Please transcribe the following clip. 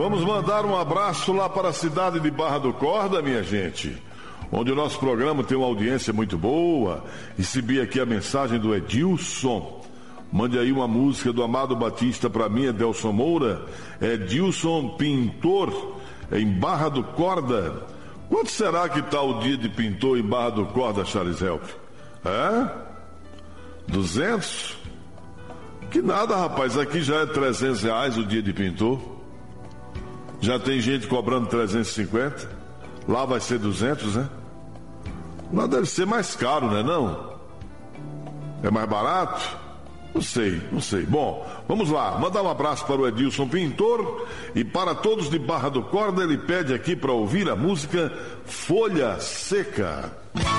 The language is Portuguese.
Vamos mandar um abraço lá para a cidade de Barra do Corda, minha gente, onde o nosso programa tem uma audiência muito boa. Recebi aqui a mensagem do Edilson. Mande aí uma música do Amado Batista para mim, Edelson Moura. Edilson Pintor, em Barra do Corda. Quanto será que está o dia de pintor em Barra do Corda, Charles Help? 200? Que nada, rapaz, aqui já é R$300 o dia de pintor. Já tem gente cobrando 350. Lá vai ser 200, né? Lá deve ser mais caro, né não? É mais barato? Não sei. Bom, vamos lá. Mandar um abraço para o Edilson Pintor e para todos de Barra do Corda. Ele pede aqui para ouvir a música Folha Seca.